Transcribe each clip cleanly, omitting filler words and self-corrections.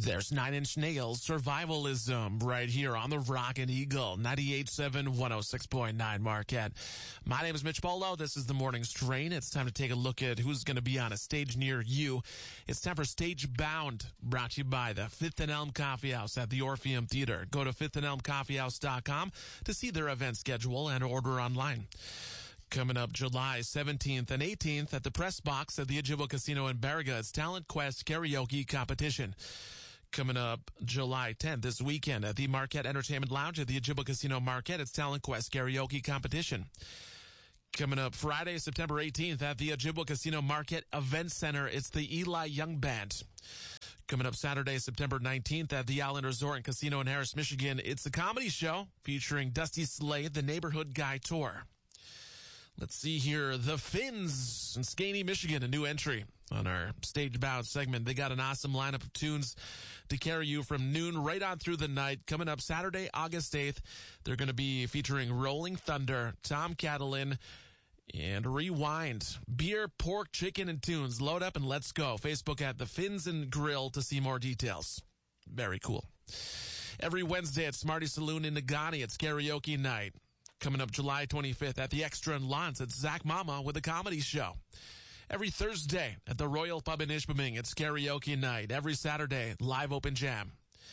There's Nine Inch Nails, Survivalism, right here on the Rockin' Eagle, 98.7, 106.9 Marquette. My name is Mitch Polo. This is the morning strain. It's time to take a look at who's going to be on a stage near you. It's time for Stage Bound, brought to you by the Fifth and Elm Coffee House at the Orpheum Theater. Go to fifthandelmcoffeehouse.com to see their event schedule and order online. Coming up July 17th and 18th at the Press Box at the Ojibwa Casino in Baraga, it's Talent Quest Karaoke Competition. Coming up July 10th this weekend at the Marquette Entertainment Lounge at the Ojibwa Casino Marquette, it's Talent Quest Karaoke Competition. Coming up Friday, September 18th at the Ojibwa Casino Marquette Event Center, it's the Eli Young Band. Coming up Saturday, September 19th at the Allen Resort and Casino in Harris, Michigan, it's a comedy show featuring Dusty Slade, the Neighborhood Guy Tour. Let's see here. The Finns in Skaney, Michigan, a new entry on our Stage Bound segment. They got an awesome lineup of tunes to carry you from noon right on through the night. Coming up Saturday, August 8th, they're going to be featuring Rolling Thunder, Tom Catalin, and Rewind. Beer, pork, chicken, and tunes. Load up and let's go. Facebook at The Finns and Grill to see more details. Very cool. Every Wednesday at Smarty Saloon in Nagani, it's karaoke night. Coming up July 25th at the Extra in Lawrence, it's Zach Mama with a comedy show. Every Thursday at the Royal Pub in Ishpeming, it's karaoke night. Every Saturday, live open jam.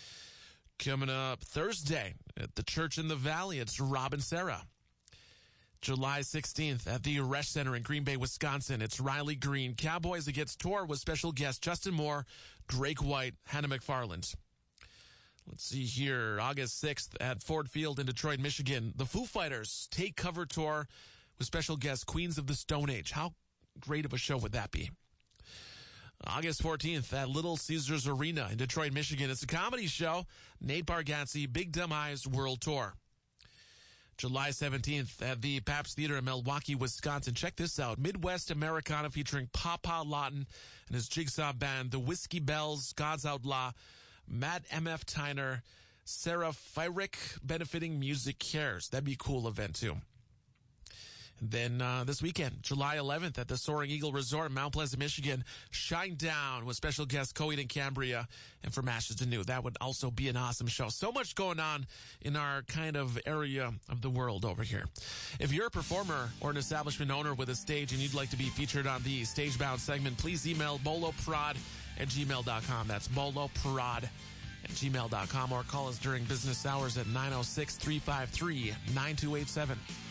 Coming up Thursday at the Church in the Valley, it's Rob and Sarah. July 16th at the Resch Center in Green Bay, Wisconsin, it's Riley Green. Cowboys Against Tour with special guests Justin Moore, Drake White, Hannah McFarland. Let's see here. August 6th at Ford Field in Detroit, Michigan. The Foo Fighters Take Cover Tour with special guests Queens of the Stone Age. How great of a show would that be? August 14th at Little Caesars Arena in Detroit, Michigan. It's a comedy show. Nate Bargatze, Big Dumb Eyes World Tour. July 17th at the Pabst Theater in Milwaukee, Wisconsin. Check this out. Midwest Americana featuring Papa Lawton and his jigsaw band, the Whiskey Bells, God's Outlaw, Matt M.F. Tyner, Sarah Fyrick, benefiting Music Cares. That'd be a cool event, too. And then this weekend, July 11th at the Soaring Eagle Resort in Mount Pleasant, Michigan, Shine Down with special guests Coheed and Cambria and From Ashes to New. That would also be an awesome show. So much going on in our kind of area of the world over here. If you're a performer or an establishment owner with a stage and you'd like to be featured on the Stage Bound segment, please email boloprod@gmail.com. That's boloprod@gmail.com, or call us during business hours at 906-353-9287.